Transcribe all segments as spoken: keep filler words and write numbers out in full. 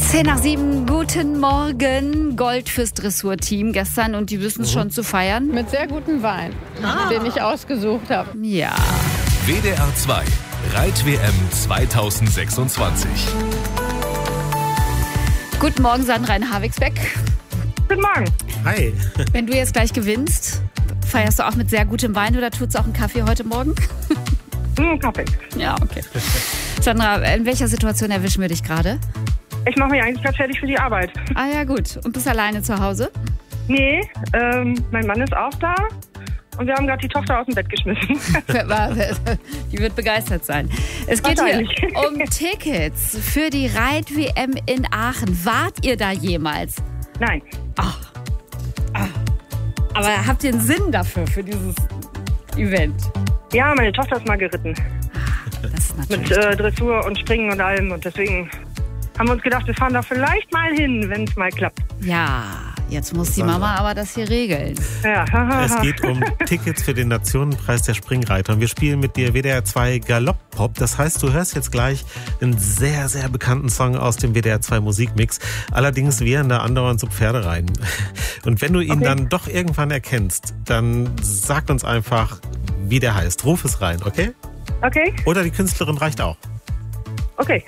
Zehn nach sieben, guten Morgen. Gold fürs Dressurteam gestern und die wissen es schon zu feiern. Mit sehr gutem Wein, ah. den ich ausgesucht habe. Ja. W D R zwei Reit-W M zweitausendsechsundzwanzig. Guten Morgen, Sandra in Havixbeck. Guten Morgen. Hi. Wenn du jetzt gleich gewinnst, feierst du auch mit sehr gutem Wein oder tut's auch einen Kaffee heute Morgen? Mm, Kaffee. Ja, okay. Sandra, in welcher Situation erwischen wir dich gerade? Ich mache mich eigentlich gerade fertig für die Arbeit. Ah ja, gut. Und bist alleine zu Hause? Nee, ähm, mein Mann ist auch da und wir haben gerade die Tochter aus dem Bett geschmissen. Die wird begeistert sein. Es geht hier um Tickets für die Reit-W M in Aachen. Wart ihr da jemals? Nein. Ach. Ach. Aber habt ihr einen Sinn dafür, für dieses Event? Ja, meine Tochter ist mal geritten. Das ist natürlich Mit äh, Dressur und Springen und allem. Und deswegen haben wir uns gedacht, wir fahren da vielleicht mal hin, wenn es mal klappt. Ja, jetzt muss die Mama aber das hier regeln. Ja. Es geht um Tickets für den Nationenpreis der Springreiter. Und wir spielen mit dir W D R zwei Galopp-Pop. Das heißt, du hörst jetzt gleich einen sehr, sehr bekannten Song aus dem W D R zwei Musikmix. Allerdings wären da andauernd so Pferde rein. Und wenn du ihn okay. dann doch irgendwann erkennst, dann sag uns einfach, wie der heißt. Ruf es rein, okay? Okay. Oder die Künstlerin reicht auch. Okay.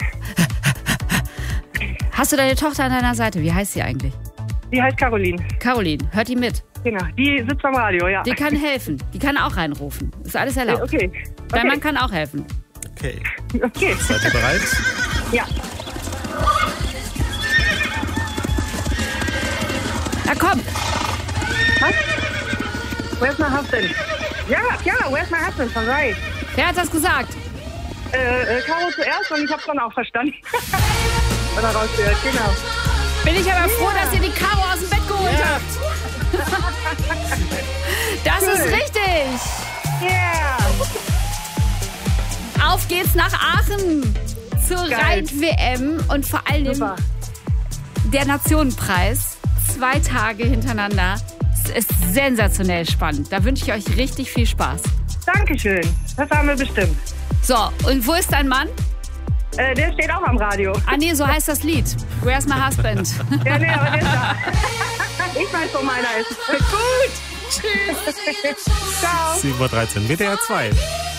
Hast du deine Tochter an deiner Seite? Wie heißt sie eigentlich? Die heißt Caroline. Caroline, hört die mit? Genau, die sitzt am Radio, ja. Die kann helfen. Die kann auch reinrufen. Ist alles erlaubt. Okay. okay. Dein Mann kann auch helfen. Okay. Okay. Seid ihr bereit? Ja. Na komm. Was? Where's my husband? Ja, ja, where's my husband? Von Rai. Wer hat das gesagt? Äh, äh, Caro zuerst und ich hab's dann auch verstanden. Oder rausgehört, genau. Bin ich aber froh, Ja. dass ihr die Caro aus dem Bett geholt Ja. habt. Das Cool. ist richtig. Yeah. Auf geht's nach Aachen zur Geil. Reit-W M und vor allem Super. der Nationenpreis. Zwei Tage hintereinander. Es ist sensationell spannend. Da wünsche ich euch richtig viel Spaß. Dankeschön. Das haben wir bestimmt. So, und wo ist dein Mann? Äh, der steht auch am Radio. Ah nee, so heißt das Lied. Where's my husband? Ja, nee, aber der ist da. Ich weiß, wo meiner ist. Gut. Tschüss. Ciao. sieben Uhr dreizehn, W D R zwei.